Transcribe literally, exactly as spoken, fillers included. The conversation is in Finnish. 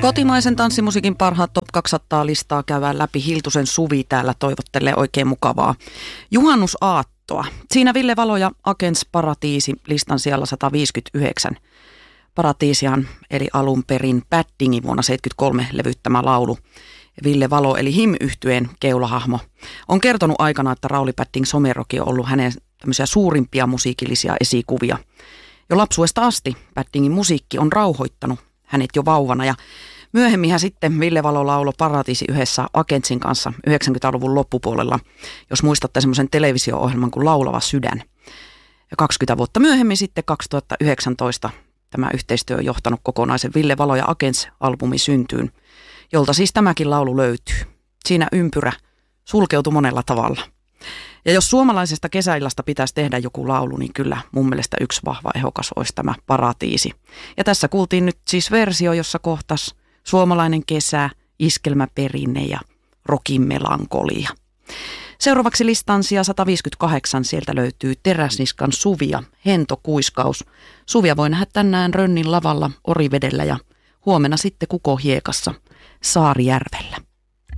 Kotimaisen tanssimusiikin parhaat top kaksisataa listaa käydään läpi. Hiltusen Suvi täällä toivottelee oikein mukavaa juhannusaattoa. Siinä Ville Valo ja Agents Paratiisi listan siellä sata viisikymmentäyhdeksän. Paratiisihan eli alun perin Bad Dingin vuonna seitsemänkymmentäkolme levyttämä laulu. Ville Valo eli H I M-yhtyeen keulahahmo on kertonut aikana, että Rauli Bad Ding Someroki on ollut hänen tämmöisiä suurimpia musiikillisia esikuvia. Jo lapsuudesta asti Bad Dingin musiikki on rauhoittanut hänet jo vauvana ja myöhemminhän sitten Ville Valo lauloi Paratiisi yhdessä Agentsin kanssa yhdeksänkymmentäluvun loppupuolella, jos muistatte semmoisen televisio-ohjelman kuin Laulava sydän. Ja kaksikymmentä vuotta myöhemmin sitten kaksituhattayhdeksäntoista tämä yhteistyö on johtanut kokonaisen Ville Valo ja Agents-albumin syntyyn, jolta siis tämäkin laulu löytyy. Siinä ympyrä sulkeutui monella tavalla. Ja jos suomalaisesta kesäillasta pitäisi tehdä joku laulu, niin kyllä mun mielestä yksi vahva ehokas olisi tämä Paratiisi. Ja tässä kuultiin nyt siis versio, jossa kohtas suomalainen kesä, iskelmäperinne ja rokin melankolia. Seuraavaksi listan sija sata viisikymmentäkahdeksan, sieltä löytyy Teräsniskan Suvi ja Hento Kuiskaus. Suvia voi nähdä tänään Rönnin lavalla Orivedellä ja huomenna sitten Kukohiekassa Saarijärvellä.